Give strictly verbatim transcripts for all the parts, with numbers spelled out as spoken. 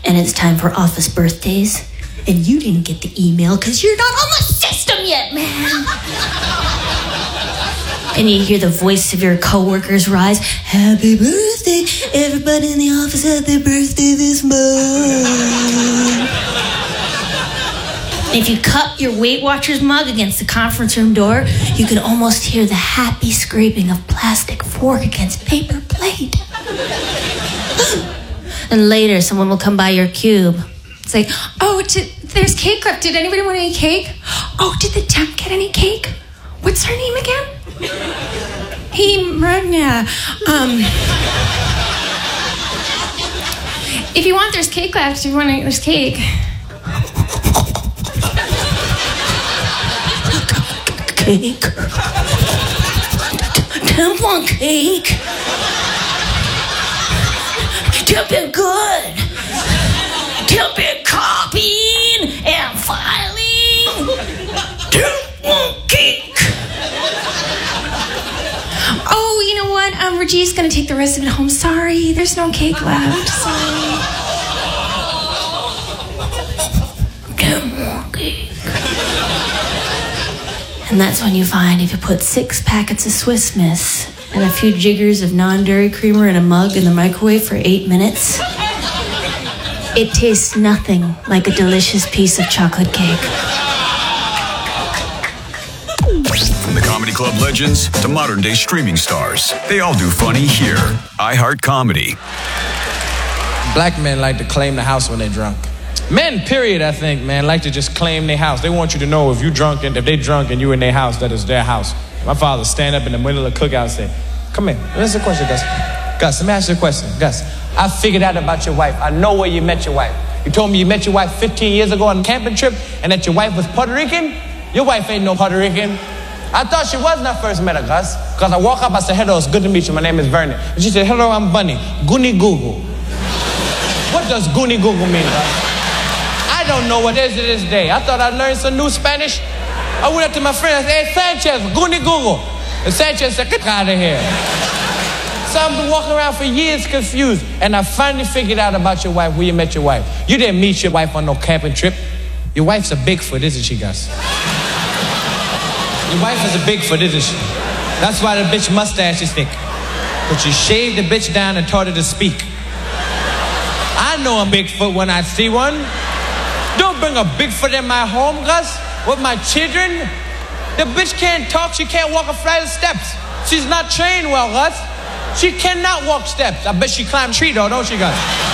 and it's time for office birthdays, and you didn't get the email because you're not on the system yet, man. And you hear the voice of your coworkers rise, happy birthday, everybody in the office had their birthday this month. If you cup your Weight Watchers mug against the conference room door, you can almost hear the happy scraping of plastic fork against paper plate. And later, someone will come by your cube. It's like, oh, did, there's cake left. Did anybody want any cake? Oh, did the temp get any cake? What's her name again? Hey, Marina. Um, if you want, there's cake left. If you want, there's cake. Cake? Temp want cake? Temp been good. Temp been copying and filing. Temp want cake. Oh, you know what? Um, Reggie's gonna take the rest of it home. Sorry, there's no cake left. Sorry. Temp want cake. And that's when you find if you put six packets of Swiss Miss and a few jiggers of non-dairy creamer in a mug in the microwave for eight minutes, it tastes nothing like a delicious piece of chocolate cake. From the Comedy Club legends to modern-day streaming stars, they all do funny here. iHeart Comedy. Black men like to claim the house when they're drunk. Men, period, I think, man, like to just claim their house. They want you to know if you drunk and if they drunk and you in their house, that is their house. My father stand up in the middle of the cookout and say, come here, that's a question, Gus. Gus, let me ask you a question. Gus, I figured out about your wife. I know where you met your wife. You told me you met your wife fifteen years ago on a camping trip and that your wife was Puerto Rican? Your wife ain't no Puerto Rican. I thought she was when I first met her, Gus. Because I walk up, I said, hello, it's good to meet you. My name is Vernon. And she said, hello, I'm Bunny. Goonie Google. What does Goonie Google mean, Gus? I don't know what it is to this day. I thought I'd learned some new Spanish. I went up to my friend and said, hey, Sanchez, Goonie Google. And Sanchez said, get out of here. So I've been walking around for years confused. And I finally figured out about your wife, where you met your wife. You didn't meet your wife on no camping trip. Your wife's a Bigfoot, isn't she, Gus? Your wife is a Bigfoot, isn't she? That's why the bitch mustache is thick. But you shaved the bitch down and taught her to speak. I know a Bigfoot when I see one. Don't bring a Bigfoot in my home, Gus, with my children. The bitch can't talk. She can't walk a flight of steps. She's not trained well, Gus. She cannot walk steps. I bet she climbed a tree, though, don't she, Gus?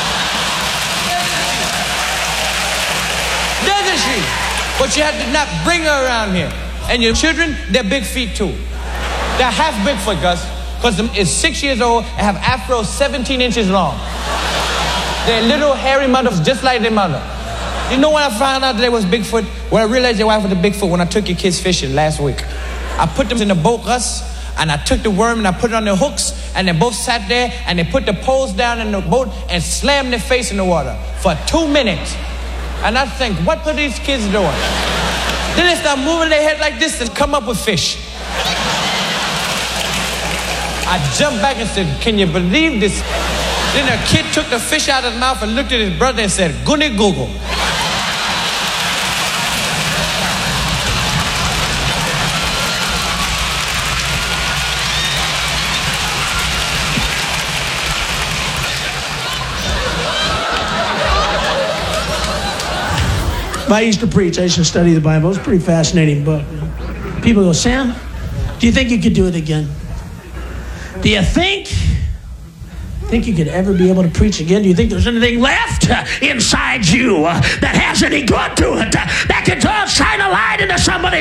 Doesn't she? But you have to not bring her around here. And your children, they're big feet, too. They're half Bigfoot, Gus, because it's six years old and have afros seventeen inches long. They're little hairy mothers just like their mother. You know when I found out that they was Bigfoot? When I realized your wife was a Bigfoot when I took your kids fishing last week. I put them in the boat, Gus, and I took the worm and I put it on their hooks, and they both sat there and they put the poles down in the boat and slammed their face in the water for two minutes. And I think, what are these kids doing? Then they start moving their head like this and come up with fish. I jumped back and said, can you believe this? Then a kid took the fish out of his mouth and looked at his brother and said, Goonie Google. I used to preach. I used to study the Bible. It's a pretty fascinating book. People go, Sam, do you think you could do it again? Do you think? Think you could ever be able to preach again? Do you think there's anything left inside you that has any good to it, that can shine a light into somebody's